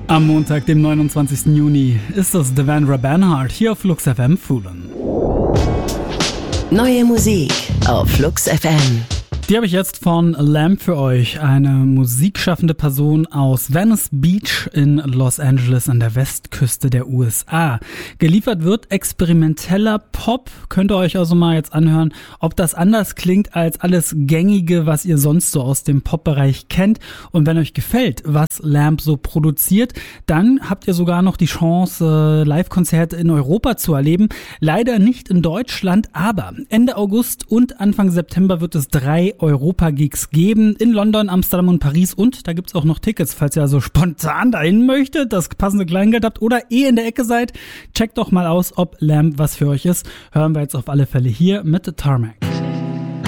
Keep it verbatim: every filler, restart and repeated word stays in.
Am Montag, dem neunundzwanzigsten Juni, ist es Devendra Banhart hier auf Flux F M Fohlen. Neue Musik auf Flux F M. Die habe ich jetzt von Lamb für euch, eine musikschaffende Person aus Venice Beach in Los Angeles an der Westküste der U S A. Geliefert wird experimenteller Pop, könnt ihr euch also mal jetzt anhören, ob das anders klingt als alles Gängige, was ihr sonst so aus dem Pop-Bereich kennt. Und wenn euch gefällt, was Lamb so produziert, dann habt ihr sogar noch die Chance, Live-Konzerte in Europa zu erleben. Leider nicht in Deutschland, aber Ende August und Anfang September wird es drei Europa-Gigs geben in London, Amsterdam und Paris, und da gibt's auch noch Tickets, falls ihr also spontan dahin möchtet, das passende Kleingeld habt oder eh in der Ecke seid. Checkt doch mal aus, ob Lamb was für euch ist. Hören wir jetzt auf alle Fälle hier mit Tarmac.